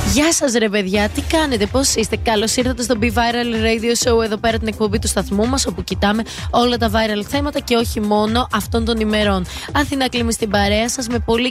Γεια σας ρε παιδιά, τι κάνετε, πώς είστε? Καλώς ήρθατε στο Be Viral Radio Show, εδώ πέρα την εκπομπή του σταθμού μας, όπου κοιτάμε όλα τα viral θέματα και όχι μόνο αυτών των ημερών. Αθηνά Κλίμη στην παρέα σας με πολύ